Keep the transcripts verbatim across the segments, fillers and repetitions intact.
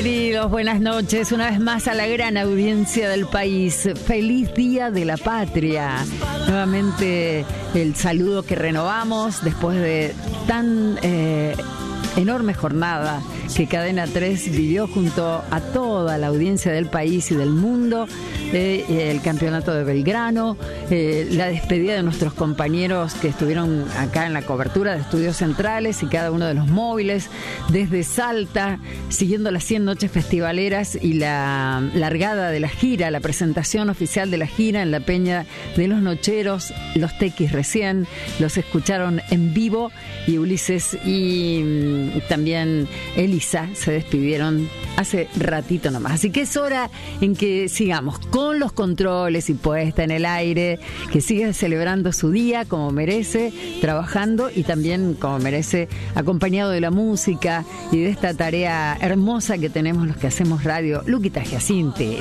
Bienvenidos, buenas noches, una vez más a la gran audiencia del país. Feliz Día de la Patria. Nuevamente el saludo que renovamos después de tan eh, enorme jornada que Cadena tres vivió junto a toda la audiencia del país y del mundo. Eh, el campeonato de Belgrano, eh, la despedida de nuestros compañeros que estuvieron acá en la cobertura de Estudios Centrales y cada uno de los móviles desde Salta, siguiendo las cien noches festivaleras y la largada de la gira, la presentación oficial de la gira en la Peña de los Nocheros. Los Tequis recién los escucharon en vivo y Ulises y mm, también Elisa se despidieron hace ratito nomás. Así que es hora en que sigamos con los controles y puesta en el aire, que siga celebrando su día como merece, trabajando y también como merece, acompañado de la música y de esta tarea hermosa que tenemos los que hacemos radio. Luquita Giacinte.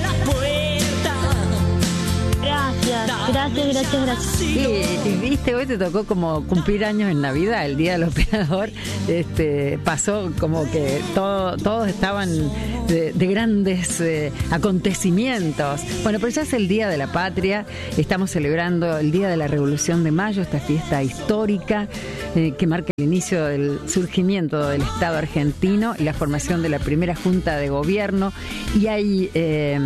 Gracias, gracias, gracias. Sí, viste, hoy te tocó como cumplir años en Navidad, el Día del Operador. Este, pasó como que todo, todos estaban de, de grandes eh, acontecimientos. Bueno, pero ya es el Día de la Patria. Estamos celebrando el Día de la Revolución de Mayo, esta fiesta histórica eh, que marca el inicio del surgimiento del Estado argentino y la formación de la primera Junta de Gobierno. Y hay eh,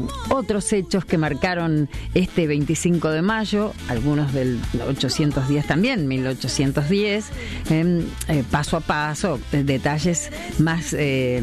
otros hechos que marcaron este veinticinco de mayo, algunos del ochocientos diez también, mil ochocientos diez, eh, eh, paso a paso, eh, detalles más eh,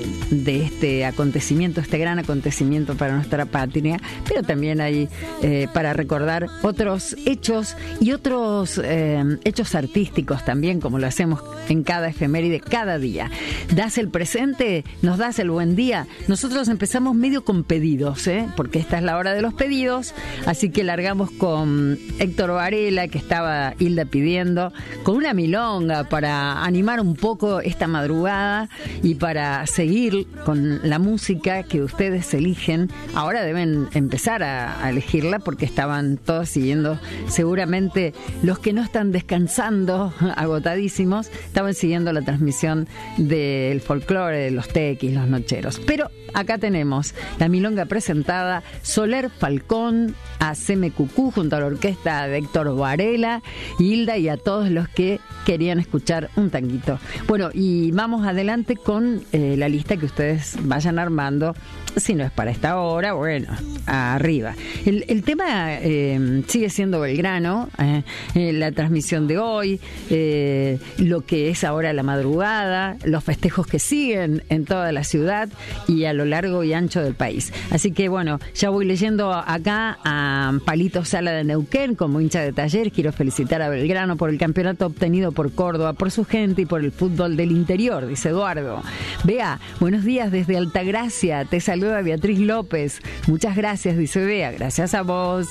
de este acontecimiento, este gran acontecimiento para nuestra patria, pero también hay eh, para recordar otros hechos y otros eh, hechos artísticos también, como lo hacemos en cada efeméride, cada día. Das el presente, nos das el buen día. Nosotros empezamos medio con pedidos, ¿eh? porque esta es la hora de los pedidos, así que largamos con Héctor Varela, que estaba Hilda pidiendo, con una milonga para animar un poco esta madrugada y para seguir con la música que ustedes eligen. Ahora deben empezar a, a elegirla porque estaban todos siguiendo, seguramente los que no están descansando, agotadísimos, estaban siguiendo la transmisión del folclore de los Tequis, los Nocheros. Pero acá tenemos la milonga presentada, Soler Falcón, a Seme Cucú, junto a la orquesta de Héctor Varela, Hilda y a todos los que querían escuchar un tanguito. Bueno, y vamos adelante con eh, la lista que ustedes vayan armando. Si no es para esta hora, bueno, arriba. El, el tema eh, sigue siendo Belgrano, eh, eh, la transmisión de hoy, eh, lo que es ahora la madrugada, los festejos que siguen en toda la ciudad y a lo largo y ancho del país. Así que bueno, ya voy leyendo acá a Palito Sala de Neuquén, como hincha de Talleres. Quiero felicitar a Belgrano por el campeonato obtenido por Córdoba, por su gente y por el fútbol del interior, dice Eduardo. Bea, buenos días desde Altagracia, te saluda Beatriz López. Muchas gracias, dice Bea. Gracias a vos.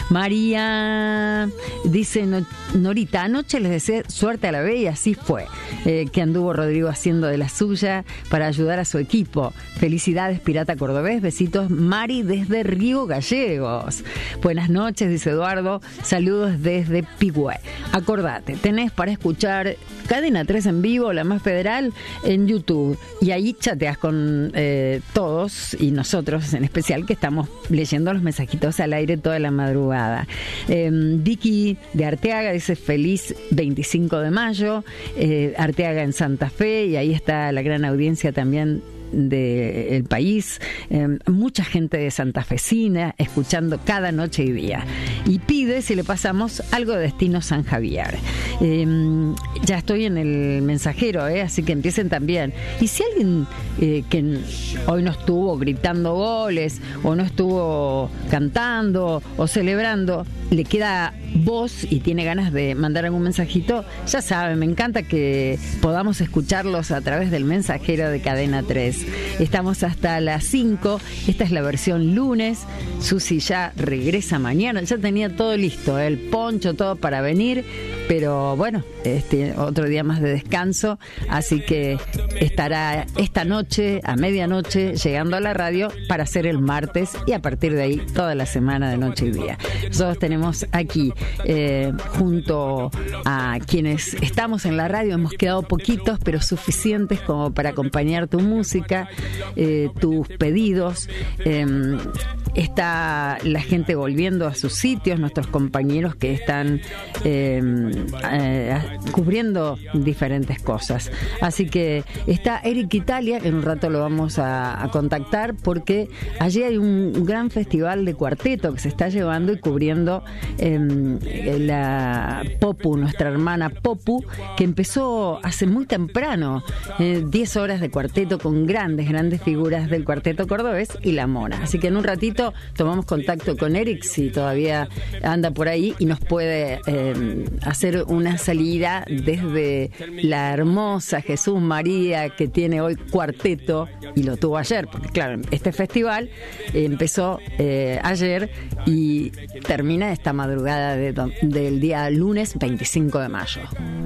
María dice no, Norita, anoche les deseé suerte a la B y así fue. Eh, que anduvo Rodrigo haciendo de la suya para ayudar a su equipo. Felicidades, Pirata Cordobés. Besitos, Mari desde Río Gallegos. Buenas noches, dice Eduardo. Saludos desde Pigüé. Acordate, tenés para escuchar Cadena tres en vivo, la más federal, en YouTube. Y ahí chateas con eh, todos y nosotros en especial, que estamos leyendo los mensajitos al aire toda la madrugada. Eh, Vicky de Arteaga dice feliz veinticinco de mayo. Eh, Arteaga en Santa Fe, y ahí está la gran audiencia también del país, eh, mucha gente de santafesina escuchando cada noche y día, y pide si le pasamos algo de Destino San Javier. Eh, ya estoy en el mensajero, eh, así que empiecen también. Y si alguien eh, que hoy no estuvo gritando goles o no estuvo cantando o celebrando, le queda voz y tiene ganas de mandar algún mensajito, ya saben, me encanta que podamos escucharlos a través del mensajero de Cadena tres. Estamos hasta las cinco. Esta es la versión lunes. Susi ya regresa mañana. Ya tenía todo listo, el poncho, todo para venir. pero bueno, este otro día más de descanso, así que estará esta noche a medianoche llegando a la radio para hacer el martes y a partir de ahí toda la semana de noche y día. Nosotros tenemos aquí eh, junto a quienes estamos en la radio, hemos quedado poquitos pero suficientes como para acompañar tu música, eh, tus pedidos. eh, Está la gente volviendo a sus sitios, nuestros compañeros que están eh, eh, cubriendo diferentes cosas. Así que está Eric Italia, en un rato lo vamos a, a contactar porque allí hay un, un gran festival de cuarteto que se está llevando y cubriendo eh, la Popu, nuestra hermana Popu, que empezó hace muy temprano, eh, diez horas de cuarteto con grandes, grandes figuras del cuarteto cordobés y la Mona. Así que en un ratito tomamos contacto con Eric si todavía anda por ahí y nos puede eh, hacer una salida desde la hermosa Jesús María, que tiene hoy cuarteto y lo tuvo ayer, porque claro, este festival eh, empezó eh, ayer y termina esta madrugada de, del día lunes veinticinco de mayo.